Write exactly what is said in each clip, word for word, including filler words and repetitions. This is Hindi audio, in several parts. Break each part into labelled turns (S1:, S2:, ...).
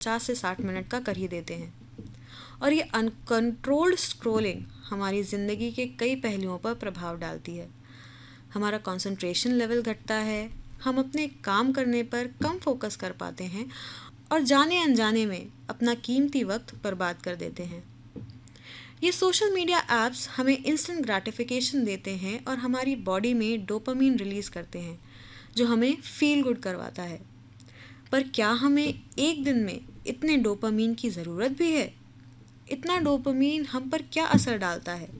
S1: पचास से साठ मिनट का कर ही देते हैं। और ये अनकंट्रोल्ड स्क्रॉलिंग हमारी ज़िंदगी के कई पहलुओं पर प्रभाव डालती है। हमारा कंसंट्रेशन लेवल घटता है, हम अपने काम करने पर कम फोकस कर पाते हैं और जाने अनजाने में अपना कीमती वक्त बर्बाद कर देते हैं। ये सोशल मीडिया ऐप्स हमें इंस्टेंट ग्रैटिफिकेशन देते हैं और हमारी बॉडी में डोपामीन रिलीज़ करते हैं, जो हमें फील गुड करवाता है। पर क्या हमें एक दिन में इतने डोपामीन की ज़रूरत भी है? इतना डोपामीन हम पर क्या असर डालता है?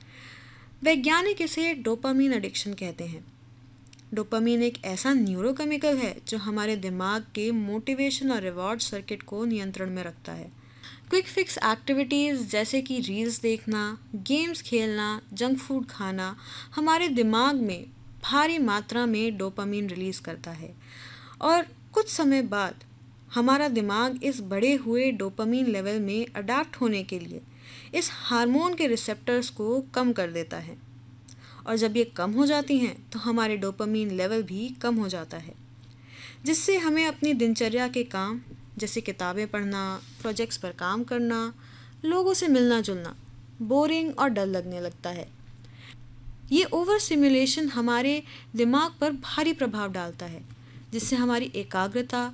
S1: वैज्ञानिक इसे डोपामीन एडिक्शन कहते हैं। डोपामीन एक ऐसा न्यूरोकेमिकल है जो हमारे दिमाग के मोटिवेशन और रिवॉर्ड सर्किट को नियंत्रण में रखता है। क्विक फिक्स एक्टिविटीज़ जैसे कि रील्स देखना, गेम्स खेलना, जंक फूड खाना हमारे दिमाग में भारी मात्रा में डोपामीन रिलीज़ करता है और कुछ समय बाद हमारा दिमाग इस बढ़े हुए डोपामीन लेवल में अडेप्ट होने के लिए इस हार्मोन के रिसेप्टर्स को कम कर देता है। और जब ये कम हो जाती हैं तो हमारे डोपामीन लेवल भी कम हो जाता है, जिससे हमें अपनी दिनचर्या के काम जैसे किताबें पढ़ना, प्रोजेक्ट्स पर काम करना, लोगों से मिलना जुलना बोरिंग और डर लगने लगता है। ये ओवर स्टिम्युलेशन हमारे दिमाग पर भारी प्रभाव डालता है, जिससे हमारी एकाग्रता,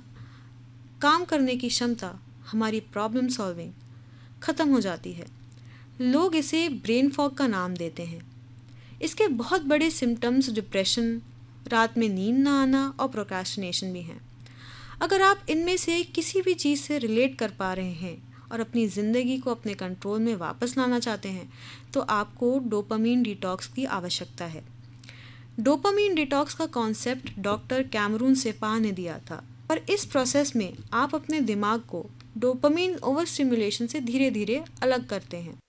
S1: काम करने की क्षमता, हमारी प्रॉब्लम सॉल्विंग ख़त्म हो जाती है। लोग इसे ब्रेन फॉग का नाम देते हैं। इसके बहुत बड़े सिम्टम्स डिप्रेशन, रात में नींद ना आना और प्रोक्रास्टिनेशन भी हैं। अगर आप इनमें से किसी भी चीज़ से रिलेट कर पा रहे हैं और अपनी ज़िंदगी को अपने कंट्रोल में वापस लाना चाहते हैं, तो आपको डोपामीन डिटॉक्स की आवश्यकता है। डोपामीन डिटॉक्स का कॉन्सेप्ट डॉक्टर कैमरून सेफा ने दिया था और इस प्रोसेस में आप अपने दिमाग को डोपामीन ओवर स्टिम्युलेशन से धीरे धीरे अलग करते हैं।